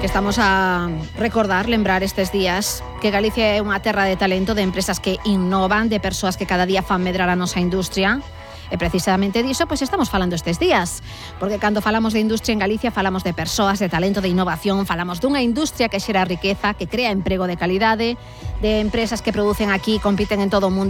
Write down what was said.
Que estamos a recordar, lembrar estes días que Galicia é unha terra de talento, de empresas que innovan, de persoas que cada día fan medrar a nosa industria. E precisamente diso, pois estamos falando estes días. Porque cando falamos de industria en Galicia, falamos de persoas, de talento, de innovación, falamos dunha industria que xera riqueza, que crea emprego de calidade, de empresas que producen aquí, compiten en todo o mundo